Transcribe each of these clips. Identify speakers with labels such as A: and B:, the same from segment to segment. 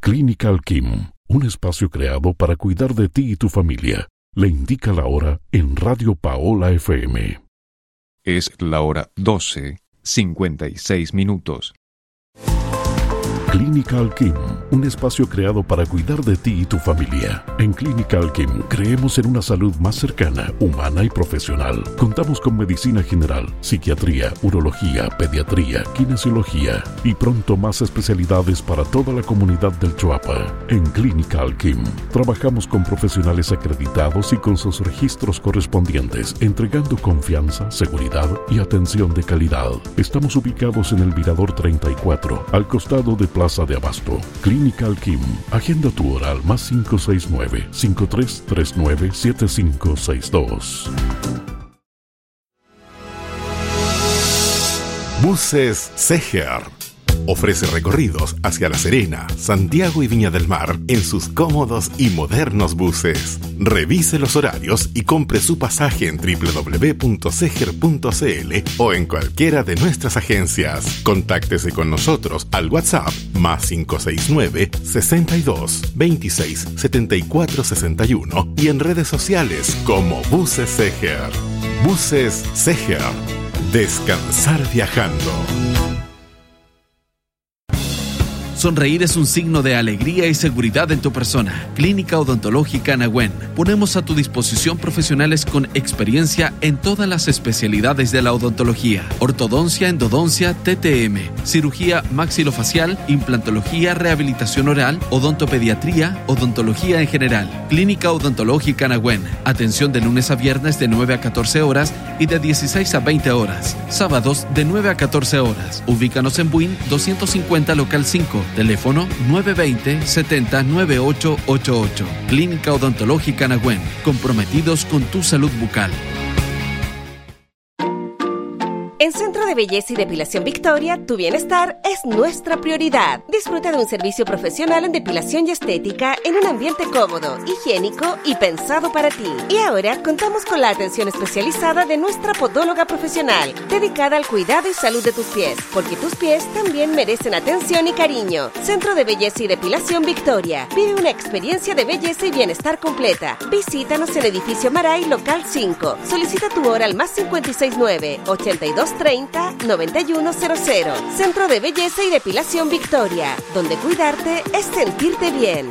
A: Clinical Kim, un espacio creado para cuidar de ti y tu familia. Le indica la hora en Radio Paola FM.
B: Es la hora 12:56.
A: Clinical Kim, un espacio creado para cuidar de ti y tu familia. En Clinical Kim creemos en una salud más cercana, humana y profesional. Contamos con medicina general, psiquiatría, urología, pediatría, kinesiología y pronto más especialidades para toda la comunidad del Choapa. En Clinical Kim trabajamos con profesionales acreditados y con sus registros correspondientes, entregando confianza, seguridad y atención de calidad. Estamos ubicados en el Mirador 34, al costado de Plaza de Abasto. Clinical Kim. Agenda tu hora al más 569-5339-7562.
C: Buses Seger ofrece recorridos hacia La Serena, Santiago y Viña del Mar en sus cómodos y modernos buses. Revise los horarios y compre su pasaje en www.seger.cl o en cualquiera de nuestras agencias. Contáctese con nosotros al WhatsApp más 569 62 26 74 61 y en redes sociales como Buses Seger. Buses Seger. Descansar viajando.
D: Sonreír es un signo de alegría y seguridad en tu persona. Clínica Odontológica Nahuen. Ponemos a tu disposición profesionales con experiencia en todas las especialidades de la odontología: ortodoncia, endodoncia, TTM, cirugía maxilofacial, implantología, rehabilitación oral, odontopediatría, odontología en general. Clínica Odontológica Nahuen. Atención de lunes a viernes de 9 a 14 horas y de 16 a 20 horas. Sábados de 9 a 14 horas. Ubícanos en Buin 250 local 5. Teléfono 920-70-9888. Clínica Odontológica Nahuen. Comprometidos con tu salud bucal.
E: En Centro de Belleza y Depilación Victoria, tu bienestar es nuestra prioridad. Disfruta de un servicio profesional en depilación y estética en un ambiente cómodo, higiénico y pensado para ti. Y ahora contamos con la atención especializada de nuestra podóloga profesional, dedicada al cuidado y salud de tus pies, porque tus pies también merecen atención y cariño. Centro de Belleza y Depilación Victoria. Vive una experiencia de belleza y bienestar completa. Visítanos en Edificio Maray, local 5. Solicita tu hora al más 569 82 30 9100. Centro de Belleza y Depilación Victoria, donde cuidarte es sentirte bien.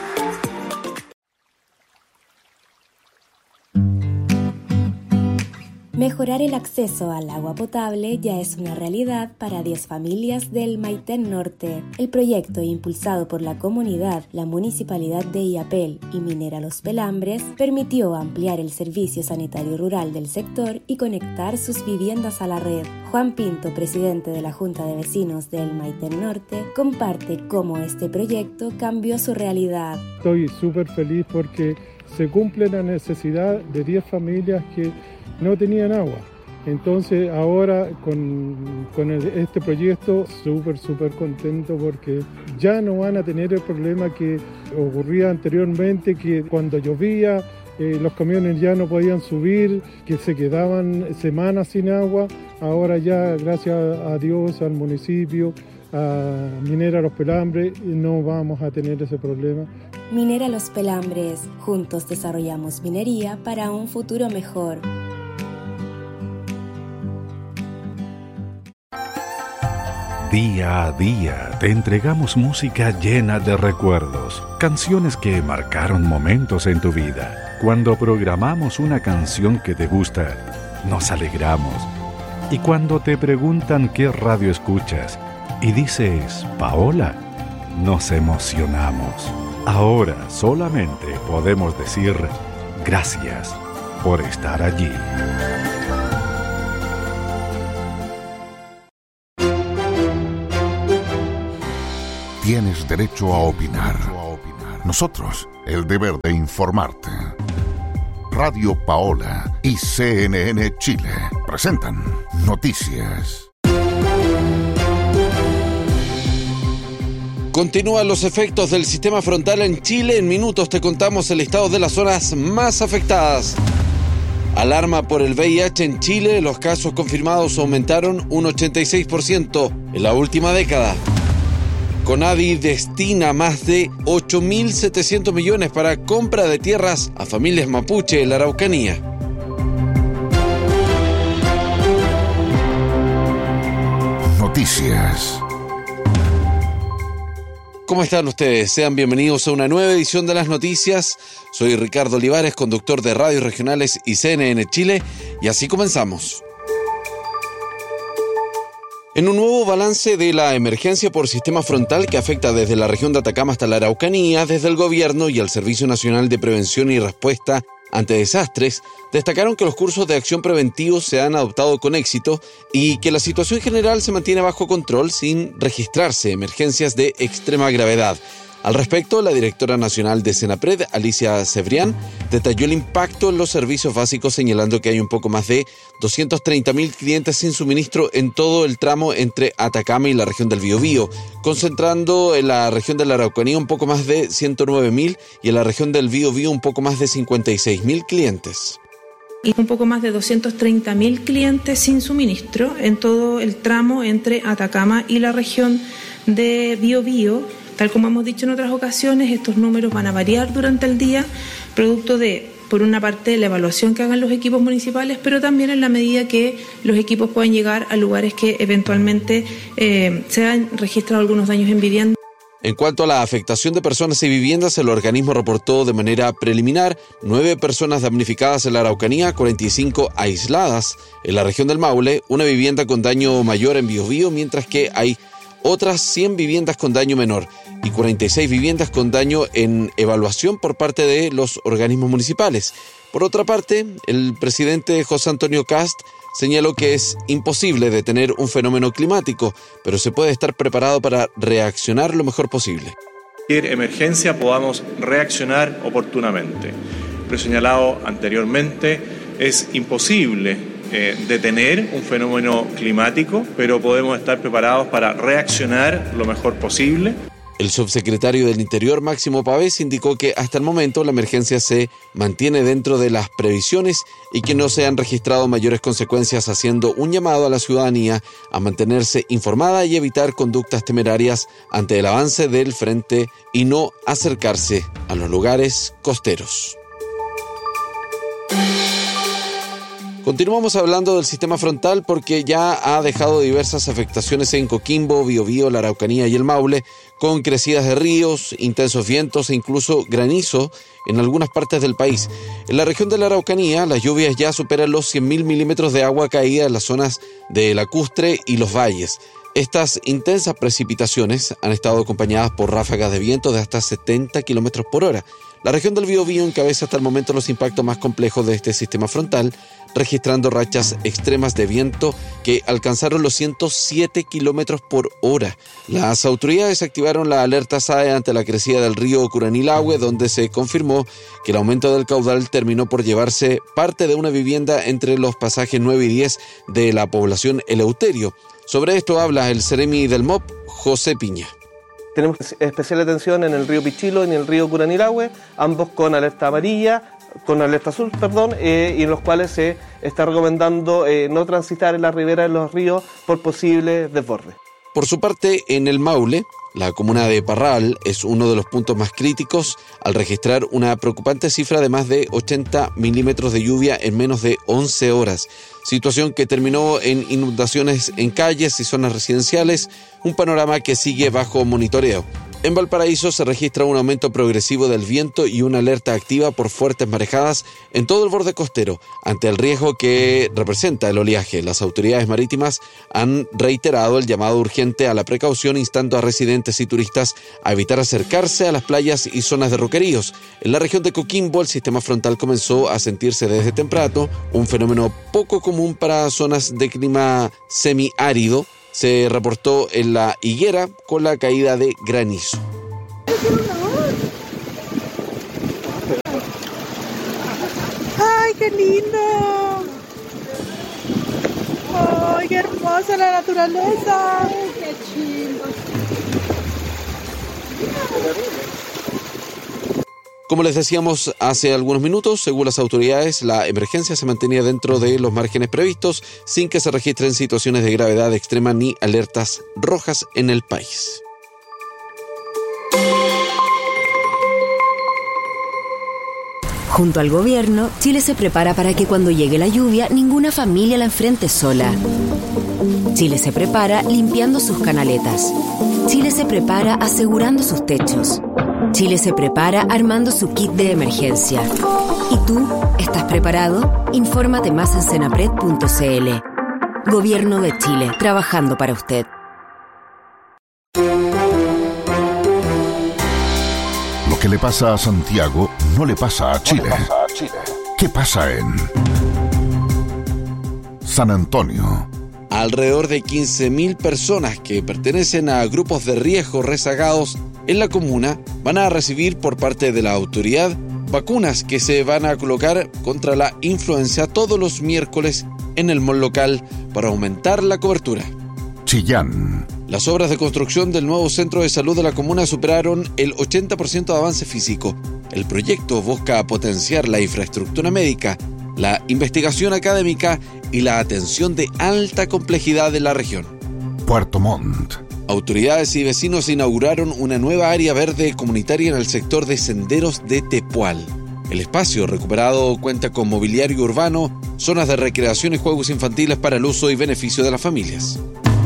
F: Mejorar el acceso al agua potable ya es una realidad para 10 familias del Maitén Norte. El proyecto, impulsado por la comunidad, la Municipalidad de Illapel y Minera Los Pelambres, permitió ampliar el servicio sanitario rural del sector y conectar sus viviendas a la red. Juan Pinto, presidente de la Junta de Vecinos del Maitén Norte, comparte cómo este proyecto cambió su realidad.
G: Estoy súper feliz porque se cumple la necesidad de 10 familias que no tenían agua. Entonces ahora con este proyecto súper contento porque ya no van a tener el problema que ocurría anteriormente, que cuando llovía los camiones ya no podían subir, que se quedaban semanas sin agua. Ahora ya, gracias a Dios, al municipio, a Minera Los Pelambres, no vamos a tener ese problema.
F: Minera Los Pelambres, juntos desarrollamos minería para un futuro mejor.
H: Día a día te entregamos música llena de recuerdos, canciones que marcaron momentos en tu vida. Cuando programamos una canción que te gusta, nos alegramos. Y cuando te preguntan qué radio escuchas y dices Paola, nos emocionamos. Ahora solamente podemos decir gracias por estar allí.
I: Tienes derecho a opinar. Nosotros, el deber de informarte. Radio Paola y CNN Chile presentan Noticias.
J: Continúan los efectos del sistema frontal en Chile. En minutos te contamos el listado de las zonas más afectadas. Alarma por el VIH en Chile. Los casos confirmados aumentaron un 86% en la última década. CONADI destina más de 8.700 millones para compra de tierras a familias mapuche en la Araucanía.
I: Noticias.
J: ¿Cómo están ustedes? Sean bienvenidos a una nueva edición de las noticias. Soy Ricardo Olivares, conductor de Radios Regionales y CNN Chile, y así comenzamos. En un nuevo balance de la emergencia por sistema frontal que afecta desde la región de Atacama hasta la Araucanía, desde el Gobierno y el Servicio Nacional de Prevención y Respuesta ante Desastres, destacaron que los cursos de acción preventivos se han adoptado con éxito y que la situación general se mantiene bajo control sin registrarse emergencias de extrema gravedad. Al respecto, la directora nacional de Senapred, Alicia Cebrián, detalló el impacto en los servicios básicos, señalando que hay un poco más de 230.000 clientes sin suministro en todo el tramo entre Atacama y la región del Biobío, concentrando en la región de la Araucanía un poco más de 109.000 y en la región del Biobío un poco más de 56.000 clientes.
K: Y un poco más de 230.000 clientes sin suministro en todo el tramo entre Atacama y la región de Biobío. Tal como hemos dicho en otras ocasiones, estos números van a variar durante el día, producto de, por una parte, la evaluación que hagan los equipos municipales, pero también en la medida que los equipos puedan llegar a lugares que eventualmente se han registrado algunos daños en vivienda.
J: En cuanto a la afectación de personas y viviendas, el organismo reportó de manera preliminar 9 personas damnificadas en la Araucanía, 45 aisladas en la región del Maule, una vivienda con daño mayor en Biobío, mientras que hay otras 100 viviendas con daño menor y 46 viviendas con daño en evaluación por parte de los organismos municipales. Por otra parte, el presidente José Antonio Kast señaló que es imposible detener un fenómeno climático, pero se puede estar preparado para reaccionar lo mejor posible.
L: En cualquier emergencia podamos reaccionar oportunamente. Lo señalado anteriormente, es imposible detener un fenómeno climático, pero podemos estar preparados para reaccionar lo mejor posible.
J: El subsecretario del Interior, Máximo Pavés, indicó que hasta el momento la emergencia se mantiene dentro de las previsiones y que no se han registrado mayores consecuencias, haciendo un llamado a la ciudadanía a mantenerse informada y evitar conductas temerarias ante el avance del frente y no acercarse a los lugares costeros. Continuamos hablando del sistema frontal porque ya ha dejado diversas afectaciones en Coquimbo, Biobío, la Araucanía y el Maule, con crecidas de ríos, intensos vientos e incluso granizo en algunas partes del país. En la región de la Araucanía, las lluvias ya superan los 100.000 milímetros de agua caída en las zonas de lacustre y los valles. Estas intensas precipitaciones han estado acompañadas por ráfagas de viento de hasta 70 kilómetros por hora. La región del Biobío encabeza hasta el momento los impactos más complejos de este sistema frontal, registrando rachas extremas de viento que alcanzaron los 107 kilómetros por hora. Las autoridades activaron la alerta SAE ante la crecida del río Curanilahue, donde se confirmó que el aumento del caudal terminó por llevarse parte de una vivienda entre los pasajes 9 y 10 de la población Eleuterio. Sobre esto habla el seremi del MOP, José Piña.
M: Tenemos especial atención en el río Pichilo y en el río Curanilahue, ambos con alerta amarilla, con alerta azul, y en los cuales se está recomendando no transitar en la ribera de los ríos por posibles desbordes.
J: Por su parte, en el Maule, la comuna de Parral es uno de los puntos más críticos al registrar una preocupante cifra de más de 80 milímetros de lluvia en menos de 11 horas, situación que terminó en inundaciones en calles y zonas residenciales, un panorama que sigue bajo monitoreo. En Valparaíso se registra un aumento progresivo del viento y una alerta activa por fuertes marejadas en todo el borde costero, ante el riesgo que representa el oleaje. Las autoridades marítimas han reiterado el llamado urgente a la precaución, instando a residentes y turistas a evitar acercarse a las playas y zonas de roqueríos. En la región de Coquimbo, el sistema frontal comenzó a sentirse desde temprano, un fenómeno poco común para zonas de clima semiárido. Se reportó en la Higuera con la caída de granizo.
N: ¡Ay, qué lindo! ¡Ay, qué hermosa la naturaleza! ¡Ay, qué chido!
J: Como les decíamos hace algunos minutos, según las autoridades, la emergencia se mantenía dentro de los márgenes previstos, sin que se registren situaciones de gravedad extrema ni alertas rojas en el país.
O: Junto al gobierno, Chile se prepara para que cuando llegue la lluvia, ninguna familia la enfrente sola. Chile se prepara limpiando sus canaletas. Chile se prepara asegurando sus techos. Chile se prepara armando su kit de emergencia. ¿Y tú? ¿Estás preparado? Infórmate más en senapred.cl. Gobierno de Chile, trabajando para usted.
I: Lo que le pasa a Santiago no le pasa a Chile. ¿Qué pasa en San Antonio?
J: Alrededor de 15.000 personas que pertenecen a grupos de riesgo rezagados en la comuna van a recibir por parte de la autoridad vacunas que se van a colocar contra la influenza todos los miércoles en el mall local para aumentar la cobertura.
I: Chillán.
J: Las obras de construcción del nuevo centro de salud de la comuna superaron el 80% de avance físico. El proyecto busca potenciar la infraestructura médica, la investigación académica y la atención de alta complejidad de la región.
I: Puerto Montt.
J: Autoridades y vecinos inauguraron una nueva área verde comunitaria en el sector de senderos de Tepual. El espacio recuperado cuenta con mobiliario urbano, zonas de recreación y juegos infantiles para el uso y beneficio de las familias.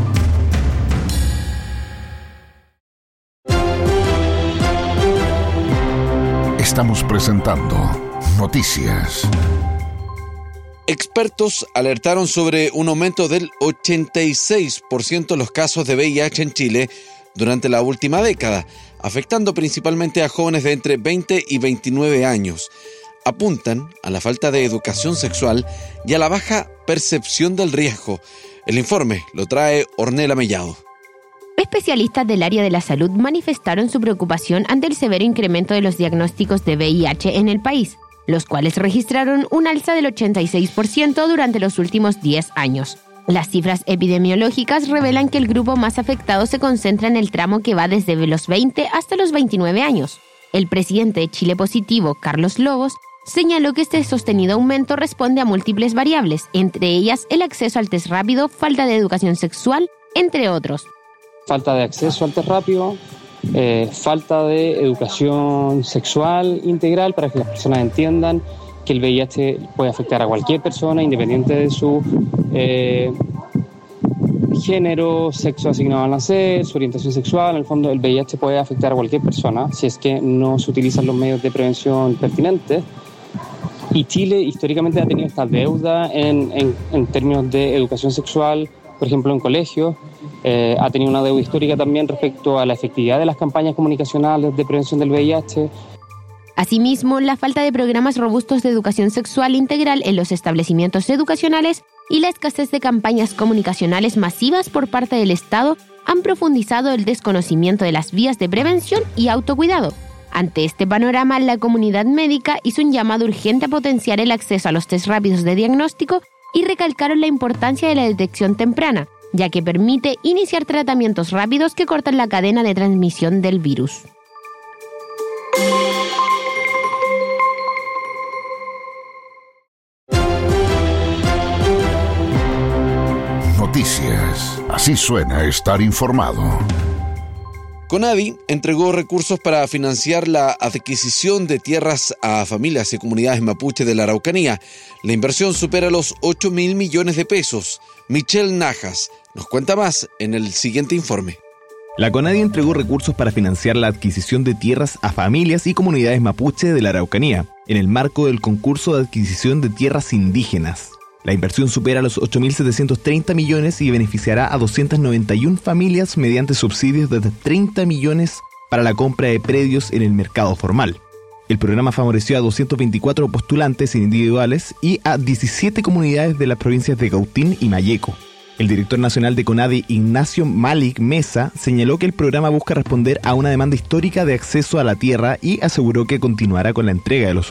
I: Estamos presentando Noticias.
J: Expertos alertaron sobre un aumento del 86% en los casos de VIH en Chile durante la última década, afectando principalmente a jóvenes de entre 20 y 29 años. Apuntan a la falta de educación sexual y a la baja percepción del riesgo. El informe lo trae Ornella Mellado.
P: Especialistas del área de la salud manifestaron su preocupación ante el severo incremento de los diagnósticos de VIH en el país, los cuales registraron un alza del 86% durante los últimos 10 años. Las cifras epidemiológicas revelan que el grupo más afectado se concentra en el tramo que va desde los 20 hasta los 29 años. El presidente de Chile Positivo, Carlos Lobos, señaló que este sostenido aumento responde a múltiples variables, entre ellas el acceso al test rápido, falta de educación sexual, entre otros.
Q: Falta de acceso al test rápido, falta de educación sexual integral para que las personas entiendan que el VIH puede afectar a cualquier persona independiente de su género, sexo asignado al nacer, su orientación sexual. En el fondo, el VIH puede afectar a cualquier persona si es que no se utilizan los medios de prevención pertinentes. Y Chile históricamente ha tenido esta deuda en términos de educación sexual, por ejemplo, en colegios. Ha tenido una deuda histórica también respecto a la efectividad de las campañas comunicacionales de prevención del VIH.
P: Asimismo, la falta de programas robustos de educación sexual integral en los establecimientos educacionales y la escasez de campañas comunicacionales masivas por parte del Estado han profundizado el desconocimiento de las vías de prevención y autocuidado. Ante este panorama, la comunidad médica hizo un llamado urgente a potenciar el acceso a los test rápidos de diagnóstico y recalcaron la importancia de la detección temprana, ya que permite iniciar tratamientos rápidos que cortan la cadena de transmisión del virus.
I: Noticias. Así suena estar informado.
J: CONADI entregó recursos para financiar la adquisición de tierras a familias y comunidades mapuche de la Araucanía. La inversión supera los 8.000 millones de pesos. Michelle Najas nos cuenta más en el siguiente informe.
R: La CONADI entregó recursos para financiar la adquisición de tierras a familias y comunidades mapuche de la Araucanía, en el marco del concurso de adquisición de tierras indígenas. La inversión supera los 8.730 millones y beneficiará a 291 familias mediante subsidios de 30 millones para la compra de predios en el mercado formal. El programa favoreció a 224 postulantes individuales y a 17 comunidades de las provincias de Cautín y Malleco. El director nacional de CONADI, Ignacio Malik Mesa, señaló que el programa busca responder a una demanda histórica de acceso a la tierra y aseguró que continuará con la entrega de los